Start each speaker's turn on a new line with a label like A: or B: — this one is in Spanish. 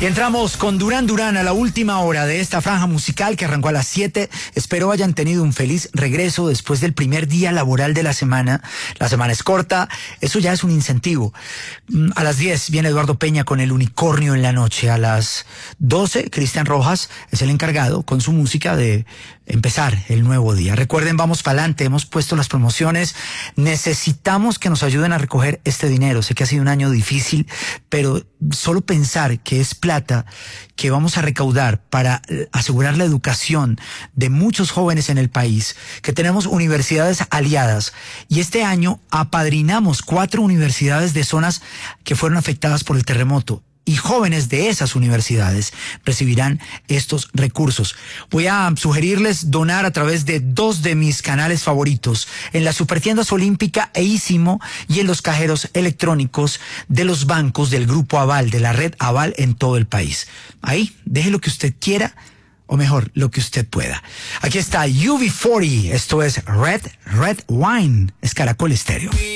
A: Y entramos con Durán Durán a la última hora de esta franja musical que arrancó a las 7. Espero hayan tenido un feliz regreso después del primer día laboral de la semana. La semana es corta, eso ya es un incentivo. A las 10 viene Eduardo Peña con El Unicornio en la noche. A las 12, Cristian Rojas es el encargado con su música de empezar el nuevo día. Recuerden, vamos para adelante, hemos puesto las promociones. Necesitamos que nos ayuden a recoger este dinero. Sé que ha sido un año difícil, pero solo pensar que es plata que vamos a recaudar para asegurar la educación de muchos jóvenes en el país, que tenemos universidades aliadas, y este año apadrinamos 4 universidades de zonas que fueron afectadas por el terremoto, y jóvenes de esas universidades recibirán estos recursos. Voy a sugerirles donar a través de 2 de mis canales favoritos, en las Supertiendas Olímpica e Ísimo, y en los cajeros electrónicos de los bancos del Grupo Aval, de la red Aval en todo el país. Ahí, deje lo que usted quiera, o mejor, lo que usted pueda. Aquí está UB40, esto es Red Wine, es Caracol Estéreo.